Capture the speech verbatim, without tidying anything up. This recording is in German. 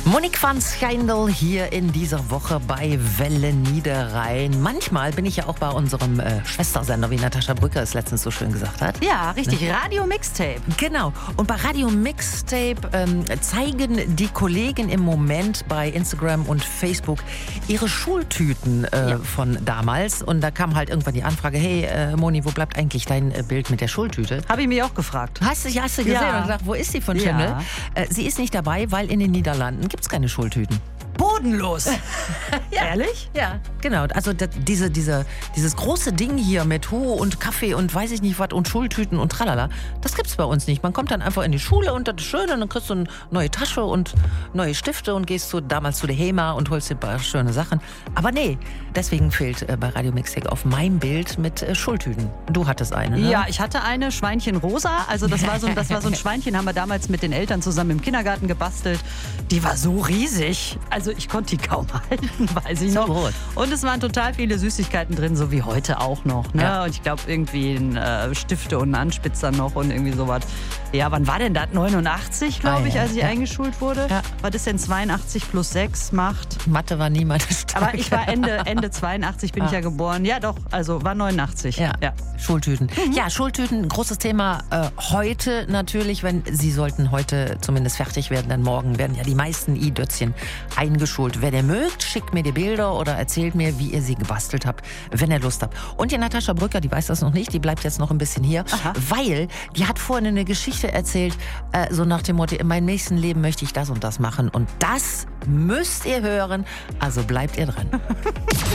Monique van Schijndel hier in dieser Woche bei Welle Niederrhein. Manchmal bin ich ja auch bei unserem äh, Schwestersender, wie Natascha Brücker es letztens so schön gesagt hat. Ja, richtig. Ne? Radio Mixtape. Genau. Und bei Radio Mixtape ähm, zeigen die Kollegen im Moment bei Instagram und Facebook ihre Schultüten äh, ja. von damals. Und da kam halt irgendwann die Anfrage, hey äh, Moni, wo bleibt eigentlich dein äh, Bild mit der Schultüte? Habe ich mich auch gefragt. Hast du, hast du gesehen ja. und gesagt, wo ist sie von Schindel? Ja. Äh, sie ist nicht dabei, weil in den Niederlanden gibt es keine Schultüten. Bodenlos. Ja. Ehrlich? Ja, genau. Also das, diese, diese, dieses große Ding hier mit Ho und Kaffee und weiß ich nicht was und Schultüten und tralala, das gibt's bei uns nicht. Man kommt dann einfach in die Schule und das ist schön und dann kriegst du eine neue Tasche und neue Stifte und gehst zu, damals zu der HEMA und holst dir ein paar schöne Sachen. Aber nee, deswegen fehlt äh, bei Radio Mixtape auf mein Bild mit äh, Schultüten. Du hattest eine, ne? Ja, ich hatte eine, Schweinchen rosa. Also das war so, das war so ein Schweinchen, haben wir damals mit den Eltern zusammen im Kindergarten gebastelt. Die war so riesig. Also ich konnte die kaum halten, weiß ich so noch. Rot. Und es waren total viele Süßigkeiten drin, so wie heute auch noch. Ne? Ja. Und ich glaube irgendwie ein, äh, Stifte und ein Anspitzer noch und irgendwie sowas. Ja, wann war denn das? neunundachtzig, glaube ah, ich, ja. als ich ja. eingeschult wurde. Ja. Was ist denn zweiundachtzig plus sechs macht? Mathe war nie meine Stärke. Aber ich war Ende, Ende zweiundachtzig bin ah. ich ja geboren. Ja doch, also war neunundachtzig. Ja, ja. Schultüten. Mhm. Ja, Schultüten, großes Thema äh, heute natürlich, wenn Sie sollten heute zumindest fertig werden, dann morgen werden ja die meisten i-Dötzchen eingeschult. Wenn ihr mögt, schickt mir die Bilder oder erzählt mir, wie ihr sie gebastelt habt, wenn ihr Lust habt. Und die Natascha Brücker, die weiß das noch nicht, die bleibt jetzt noch ein bisschen hier, Aha. weil die hat vorhin eine Geschichte erzählt, äh, so nach dem Motto, in meinem nächsten Leben möchte ich das und das machen. Und das müsst ihr hören, also bleibt ihr dran.